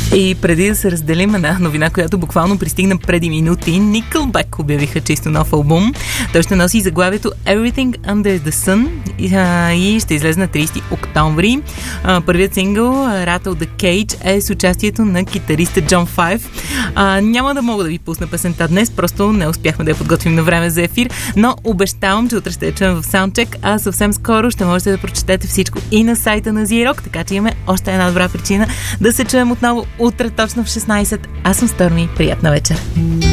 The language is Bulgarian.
И преди да се разделим една новина, която буквално пристигна преди минути, Nickelback обявиха чисто нов албум. Той ще носи заглавието Everything Under the Sun и ще излезе на 30 октомври. Първият сингъл Rattle the Cage е с участието на китариста Джон Файв. Няма да мога да ви пусна песента днес, просто не успяхме да я подготвим на време за ефир, но обещавам, че утре ще я чуем в Soundcheck, а съвсем скоро ще можете да прочетете всичко и на сайта на Z-Rock, така че имаме още една добра причина да се чуем отново утре точно в 16. Аз съм Stormy. Приятна вечер!